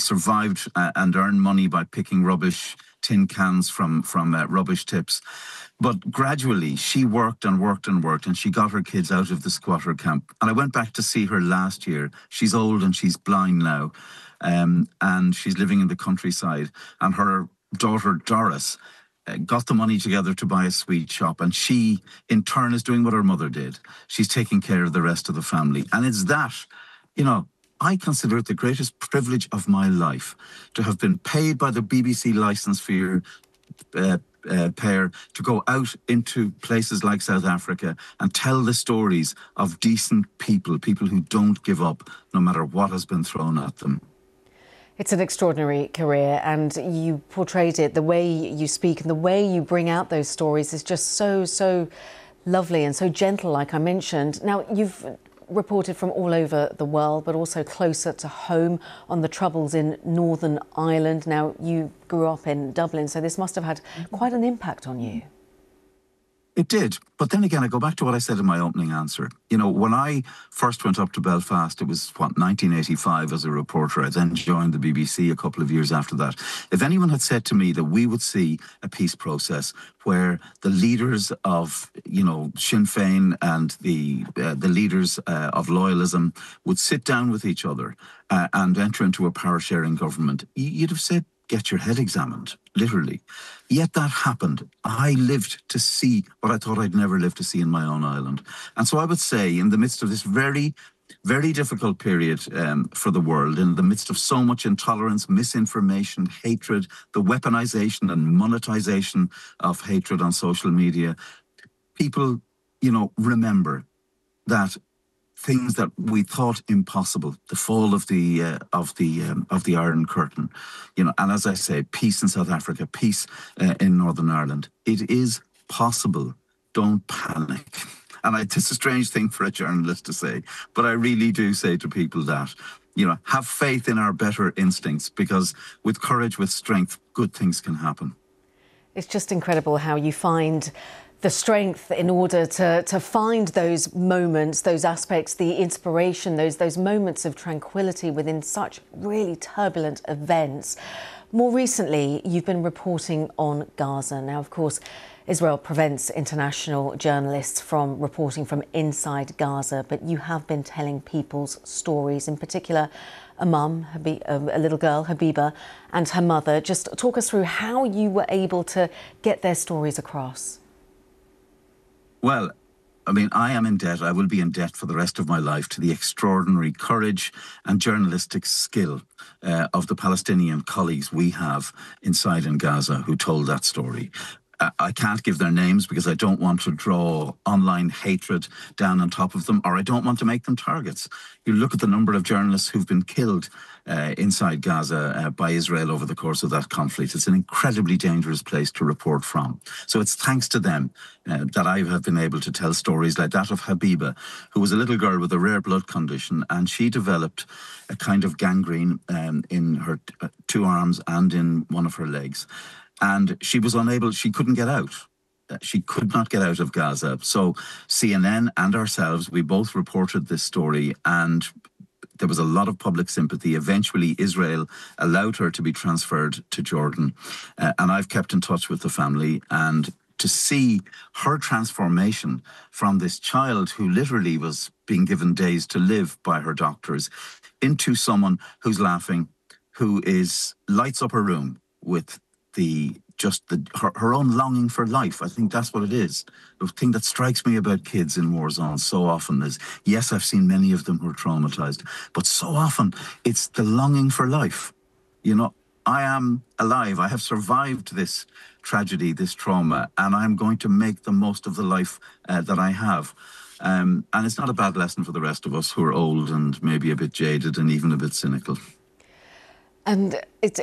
survived and earned money by picking rubbish, tin cans from rubbish tips. But gradually, she worked and worked and worked, and she got her kids out of the squatter camp. And I went back to see her last year. She's old and she's blind now, and she's living in the countryside. And her daughter, Doris, got the money together to buy a sweet shop. And she, in turn, is doing what her mother did. She's taking care of the rest of the family. And it's that, you know, I consider it the greatest privilege of my life to have been paid by the BBC licence fee pair to go out into places like South Africa and tell the stories of decent people, people who don't give up no matter what has been thrown at them. It's an extraordinary career, and you portrayed it, the way you speak and the way you bring out those stories is just so lovely and so gentle, like I mentioned. Now, you've reported from all over the world, but also closer to home on the troubles in Northern Ireland. Now, you grew up in Dublin, so this must have had quite an impact on you. It did. But then again, I go back to what I said in my opening answer. You know, when I first went up to Belfast, it was, 1985 as a reporter. I then joined the BBC a couple of years after that. If anyone had said to me that we would see a peace process where the leaders of, you know, Sinn Féin and the leaders of loyalism would sit down with each other and enter into a power-sharing government, you'd have said, get your head examined, literally. Yet that happened. I lived to see what I thought I'd never live to see in my own island. And so I would say, in the midst of this very, very difficult period for the world, in the midst of so much intolerance, misinformation, hatred, the weaponization and monetization of hatred on social media, people, you know, remember that things that we thought impossible, the fall of the Iron Curtain, you know, and as I say, peace in South Africa, peace in Northern Ireland. It is possible. Don't panic. And it's a strange thing for a journalist to say, but I really do say to people that, you know, have faith in our better instincts, because with courage, with strength, good things can happen. It's just incredible how you find the strength in order to find those moments, those aspects, the inspiration, those moments of tranquility within such really turbulent events. More recently, you've been reporting on Gaza. Now, of course, Israel prevents international journalists from reporting from inside Gaza, but you have been telling people's stories, in particular a mum, a little girl, Habiba, and her mother. Just talk us through how you were able to get their stories across. Well, I mean, I am in debt. I will be in debt for the rest of my life to the extraordinary courage and journalistic skill of the Palestinian colleagues we have inside in Gaza who told that story. I can't give their names because I don't want to draw online hatred down on top of them, or I don't want to make them targets. You look at the number of journalists who've been killed inside Gaza by Israel over the course of that conflict. It's an incredibly dangerous place to report from. So it's thanks to them that I have been able to tell stories like that of Habiba, who was a little girl with a rare blood condition, and she developed a kind of gangrene in her two arms and in one of her legs. And she was unable, she couldn't get out. She could not get out of Gaza. So CNN and ourselves, we both reported this story, and there was a lot of public sympathy. Eventually, Israel allowed her to be transferred to Jordan. And I've kept in touch with the family, and to see her transformation from this child who literally was being given days to live by her doctors into someone who's laughing, who lights up her room with her own longing for life. I think that's what it is. The thing that strikes me about kids in war zones so often is, yes, I've seen many of them who are traumatized, but so often it's the longing for life. You know, I am alive. I have survived this tragedy, this trauma, and I'm going to make the most of the life that I have. And it's not a bad lesson for the rest of us who are old and maybe a bit jaded and even a bit cynical. And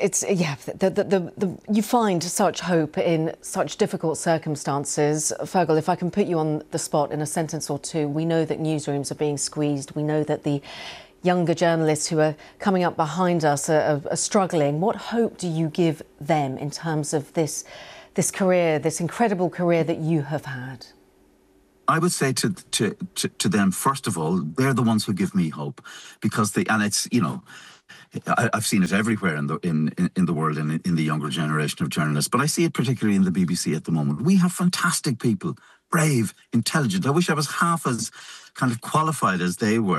you find such hope in such difficult circumstances. Fergal, if I can put you on the spot in a sentence or two, we know that newsrooms are being squeezed. We know that the younger journalists who are coming up behind us are struggling. What hope do you give them in terms of this career, this incredible career that you have had? I would say to them, first of all, they're the ones who give me hope, because and it's, you know, I've seen it everywhere in the world and in the younger generation of journalists, but I see it particularly in the BBC at the moment. We have fantastic people, brave, intelligent. I wish I was half as kind of qualified as they were.